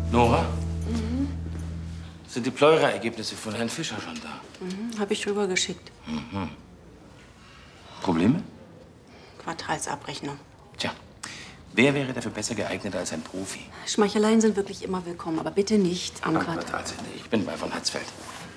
Nora? Sind die Pleura-Ergebnisse von Herrn Fischer schon da? Habe ich drüber geschickt. Probleme? Quartalsabrechnung. Tja, wer wäre dafür besser geeignet als ein Profi? Schmeicheleien sind wirklich immer willkommen, aber bitte nicht am Am Quartal. Quartalsende. Ich bin bei von Hatzfeld.